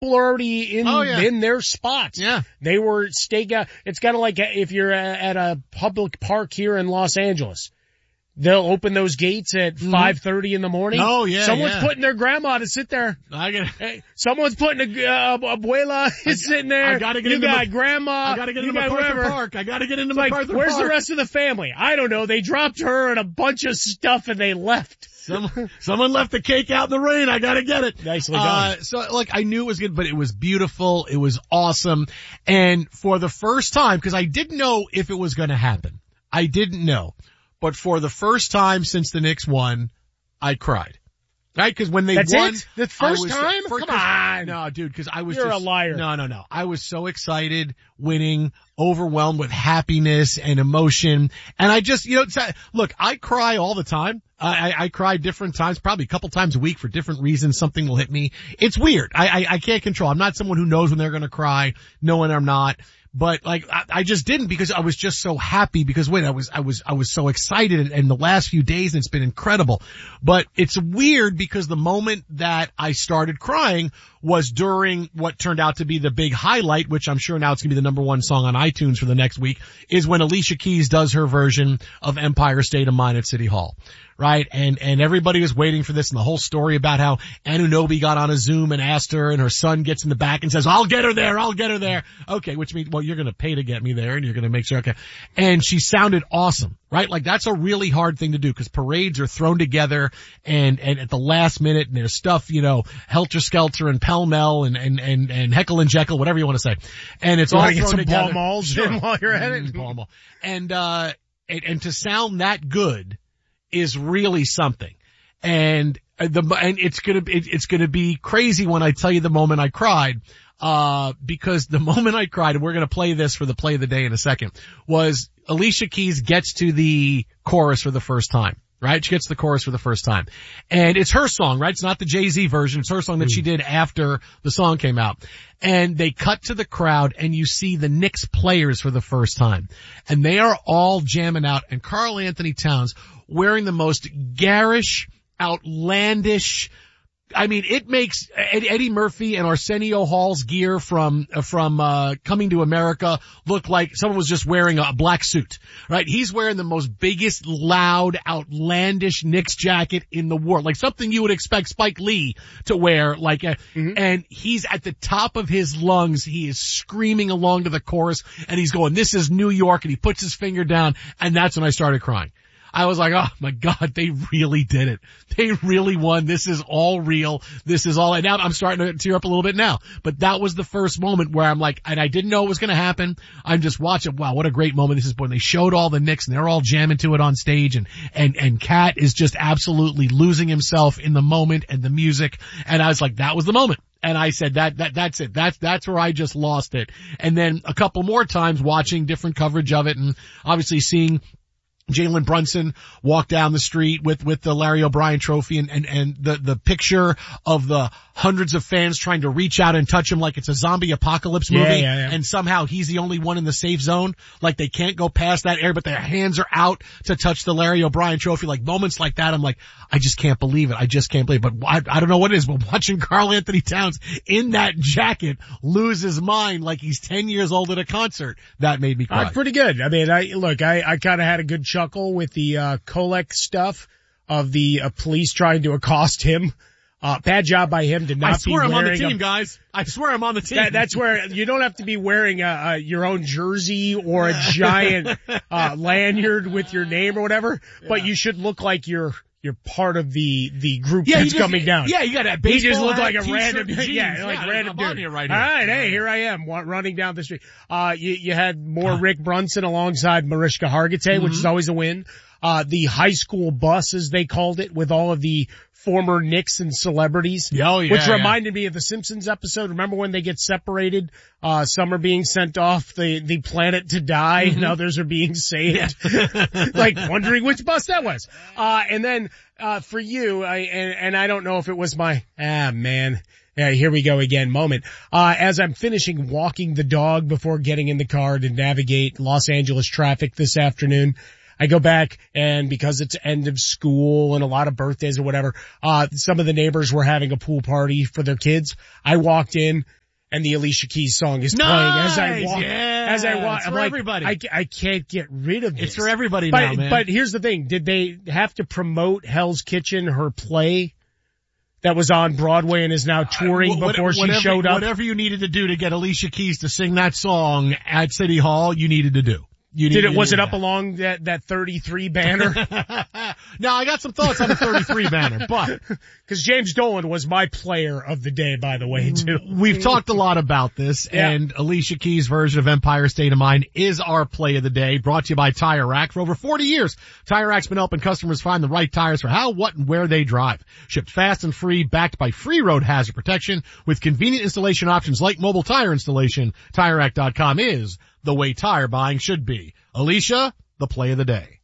people are already in their spots. Yeah. They were staying out. It's kind of like if you're at a public park here in Los Angeles. They'll open those gates at 5:30 in the morning. Oh, yeah. Someone's putting their grandma to sit there. Someone's putting abuela is sitting there. I gotta get grandma. I gotta get into MacArthur Park. I gotta get into MacArthur Park. Where's the rest of the family? I don't know. They dropped her and a bunch of stuff and they left. Someone left the cake out in the rain. I gotta get it. Nicely done. So look, I knew it was good, but it was beautiful. It was awesome. And for the first time, cause I didn't know if it was gonna happen. I didn't know. But for the first time since the Knicks won, I cried. Right? Cause when they won. It? The first time? Come on. No, dude, cause I was You're a liar. No. I was so excited, winning, overwhelmed with happiness and emotion. And I just, look, I cry all the time. I cry different times, probably a couple times a week for different reasons. Something will hit me. It's weird. I can't control. I'm not someone who knows when they're going to cry, knowing I'm not. But I just didn't because I was just so happy because I was so excited and the last few days it's been incredible. But it's weird because the moment that I started crying was during what turned out to be the big highlight, which I'm sure now it's going to be the number one song on iTunes for the next week, is when Alicia Keys does her version of Empire State of Mind at City Hall. Right? And everybody was waiting for this and the whole story about how Anunoby got on a Zoom and asked her and her son gets in the back and says, I'll get her there. Okay, which means, well, you're going to pay to get me there and you're going to make sure, okay. And she sounded awesome, right? Like that's a really hard thing to do because parades are thrown together and at the last minute and there's stuff, helter skelter and pell mell and heckle and jekyll, whatever you want to say. And it's all thrown together. Pall Malls while you're at it. Pall Mall. And to sound that good is really something. And it's gonna be crazy when I tell you the moment I cried, because the moment I cried, and we're gonna play this for the play of the day in a second, was Alicia Keys gets to the chorus for the first time. Right? She gets the chorus for the first time. And it's her song, right? It's not the Jay-Z version. It's her song that she did after the song came out. And they cut to the crowd and you see the Knicks players for the first time. And they are all jamming out and Karl Anthony Towns wearing the most garish, outlandish, it makes Eddie Murphy and Arsenio Hall's gear from Coming to America look like someone was just wearing a black suit, right? He's wearing the most biggest, loud, outlandish Knicks jacket in the world, like something you would expect Spike Lee to wear, and he's at the top of his lungs. He is screaming along to the chorus and he's going, "This is New York," and he puts his finger down, and that's when I started crying. I was like, oh my God, they really did it. They really won. This is all real. This is all, and now I'm starting to tear up a little bit now. But that was the first moment where I'm like, and I didn't know it was going to happen. I'm just watching, wow, what a great moment this is when they showed all the Knicks and they're all jamming to it on stage and Cat is just absolutely losing himself in the moment and the music. And I was like, that was the moment. And I said that's it. That's where I just lost it. And then a couple more times watching different coverage of it and obviously seeing Jalen Brunson walk down the street with the Larry O'Brien trophy and the picture of the hundreds of fans trying to reach out and touch him like it's a zombie apocalypse movie. Yeah. And somehow he's the only one in the safe zone. Like they can't go past that area, but their hands are out to touch the Larry O'Brien trophy. Like moments like that, I'm like, I just can't believe it. I just can't believe it. But I don't know what it is, but watching Karl Anthony Towns in that jacket lose his mind like he's 10 years old at a concert, that made me cry. Pretty good. I kind of had a good chuckle with the Kolek stuff of the police trying to accost him. Bad job by him to not be wearing. I swear I'm on the team, guys. I swear I'm on the team. That's where you don't have to be wearing your own jersey or a giant lanyard with your name or whatever, but you should look like you're part of the group that's coming down. Yeah, you got that baseball. He just looked like a t-shirt, random, jeans. Random dude. Here right All here. right, hey, here I am running down the street. You had more Rick Brunson alongside Mariska Hargitay, which is always a win. The high school bus, as they called it, with all of the former Knicks and celebrities. Which reminded me of the Simpsons episode. Remember when they get separated? Some are being sent off the planet to die and others are being saved. Like wondering which bus that was. And then, for you, I don't know if it was my, here we go again moment. As I'm finishing walking the dog before getting in the car to navigate Los Angeles traffic this afternoon, I go back, and because it's end of school and a lot of birthdays or whatever, some of the neighbors were having a pool party for their kids. I walked in, and the Alicia Keys song is playing as I walk. As I walk, I'm like, everybody. I can't get rid of this. It's for everybody now, man. But here's the thing. Did they have to promote Hell's Kitchen, her play that was on Broadway and is now touring before she showed up? Whatever you needed to do to get Alicia Keys to sing that song at City Hall, you needed to do. Was it up along that 33 banner? Now, I got some thoughts on the 33 banner, but. Cause James Dolan was my player of the day, by the way, too. We've talked a lot about this, and Alicia Keys' version of Empire State of Mind is our play of the day, brought to you by Tire Rack. For over 40 years, Tire Rack's been helping customers find the right tires for how, what, and where they drive. Shipped fast and free, backed by free road hazard protection, with convenient installation options like mobile tire installation. TireRack.com is the way tire buying should be. Alicia, the play of the day.